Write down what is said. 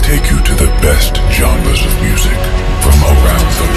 take you to the best genres of music from around the